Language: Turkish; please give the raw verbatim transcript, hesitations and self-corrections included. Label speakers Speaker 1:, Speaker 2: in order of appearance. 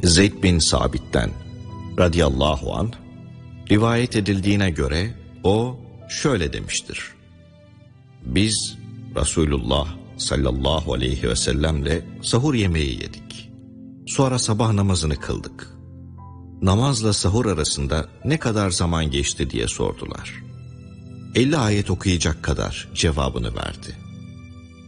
Speaker 1: Zeyd bin Sabit'ten radıyallahu anh rivayet edildiğine göre o şöyle demiştir: Biz Resulullah sallallahu aleyhi ve sellemle sahur yemeği yedik. Sonra sabah namazını kıldık. Namazla sahur arasında ne kadar zaman geçti diye sordular. elli ayet okuyacak kadar cevabını verdi.